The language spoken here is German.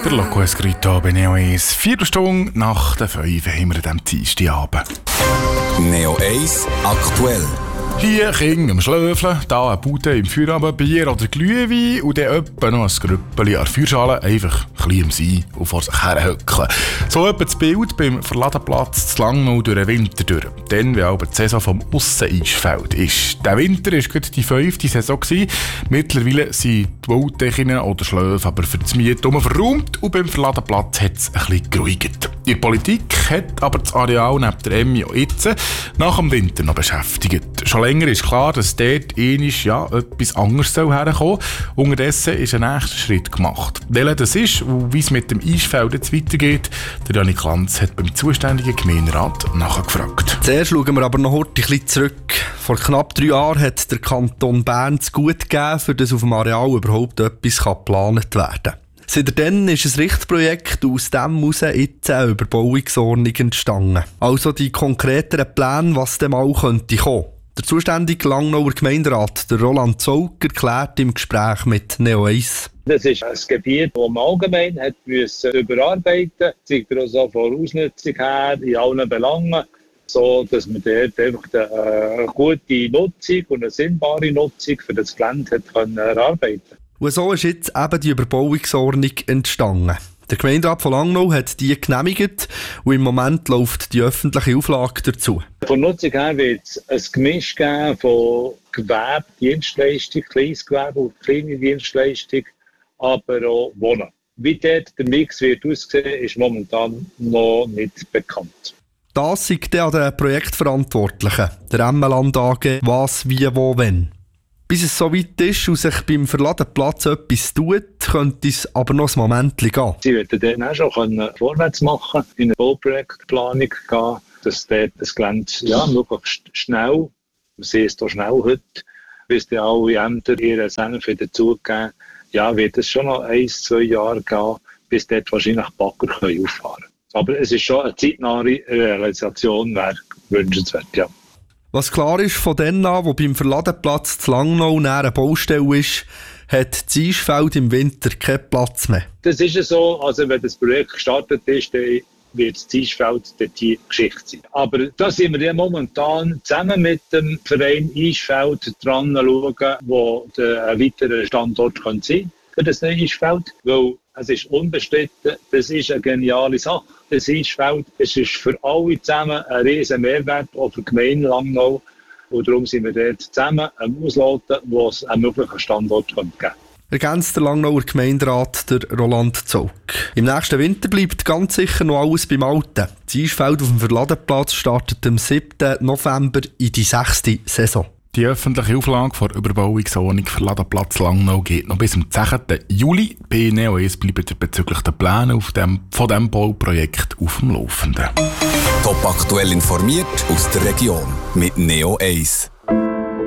Der Loco Escrito bei Neo 1. 4 Stunden nach der 5 haben wir am Dienstagabend. Neo 1 aktuell. Hier Kinder am Schlöfeln, da eine Bude im Feierabendbier oder Glühwein und dann etwa noch ein Grüppeli an der Feuerschale, einfach ein bisschen am Sein und vor sich her hückeln. So etwa das Bild beim Verladenplatz zu Langnau durch den Winter durch. Dann, wenn aber die Saison vom Ausseneisfeld ist. Der Winter war gerade die 5. Saison gewesen. Mittlerweile sind die Walddecken oder Schlöfe aber für das Mieten verräumt und beim Verladenplatz hat es ein bisschen geruhigt. Die Politik hat aber das Areal neben der Emmi auch jetzt nach dem Winter noch beschäftigt. Schon länger ist klar, dass dort etwas anderes herkommen soll. Unterdessen ist ein nächster Schritt gemacht. Welcher das ist und wie es mit dem Eisfeld jetzt weitergeht, der Janik Lanz hat beim zuständigen Gemeinderat nachgefragt. Zuerst schauen wir aber noch heute ein bisschen zurück. Vor knapp 3 Jahren hat der Kanton Bern es gut gegeben, für das auf dem Areal überhaupt etwas geplant werden kann. Seitdem ist ein Richtprojekt aus dem heraus jetzt eine Überbauungsordnung entstanden. Also die konkreteren Pläne, was dem mal könnte kommen. Der zuständige Langnauer Gemeinderat, der Roland Zaugg, erklärt im Gespräch mit Neo 1. Das ist ein Gebiet, das man allgemein hat müssen überarbeiten musste. Zeigt er auch so von Ausnutzung her in allen Belangen, so dass man dort einfach eine gute Nutzung und eine sinnbare Nutzung für das Gelände erarbeiten konnte. Und so ist jetzt eben die Überbauungsordnung entstanden. Der Gemeinderat von Langnau hat die genehmigt und im Moment läuft die öffentliche Auflage dazu. Von der Nutzung her wird es ein Gemisch geben von Gewerbe, Dienstleistung, kleines Gewerbe und kleine Dienstleistung, aber auch Wohnen. Wie dort der Mix wird aussehen, ist momentan noch nicht bekannt. Das liegt an den Projektverantwortlichen, der Emmeland AG, was, wie, wo, wenn. Bis es so weit ist und sich beim Verladenplatz etwas tut, könnte es aber noch ein Moment gehen. Sie werden dann auch schon vorwärts machen, in eine Bauprojektplanung gehen, dass dort das Gelände möglichst schnell, sie ist auch schnell heute, bis dann alle Ämter ihre Senf dazugeben, wird es schon noch 1-2 Jahre gehen, bis dort wahrscheinlich Bagger auffahren können. Aber es ist schon eine zeitnahe Realisation, wäre wünschenswert, ja. Was klar ist, von denen an, wo beim Verladenplatz zu Langnau näher eine Baustelle ist, hat das Eisfeld im Winter keinen Platz mehr. Das ist ja so, also wenn das Projekt gestartet ist, dann wird das Eisfeld dort die Geschichte sein. Aber da sind wir ja momentan zusammen mit dem Verein Eisfeld dran schauen, wo ein weiterer Standort sein könnte für das neue Eisfeld. Weil es ist unbestritten, das ist eine geniale Sache. Das Eisfeld, es ist für alle zusammen ein riesen Mehrwert, auch für die Gemeinde Langnau. Und darum sind wir dort zusammen am Ausloten, wo es einen möglichen Standort geben könnte. Ergänzt der Langnauer Gemeinderat, der Roland Zaugg. Im nächsten Winter bleibt ganz sicher noch alles beim Alten. Das Eisfeld auf dem Verladenplatz startet am 7. November in die 6. Saison. Die öffentliche Auflage vor Überbauungsordnung Verladenplatz Langnau geht noch bis zum 10. Juli. Bei Neo 1 bleibt ihr bezüglich der Pläne von diesem Bauprojekt auf dem Laufenden. Top aktuell informiert aus der Region mit Neo 1.